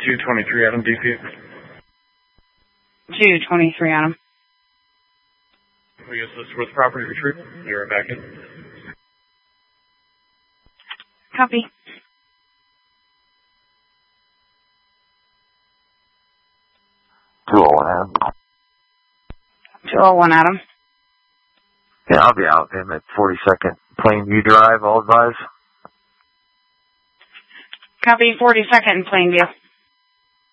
223 Adam, DP. 223 Adam. We assist with property retrieval. You're back in. Copy. 201 Adam. 201 Adam. Yeah, I'll be out in at 42nd Plainview Drive, I'll advise. Copy, 42nd Plainview.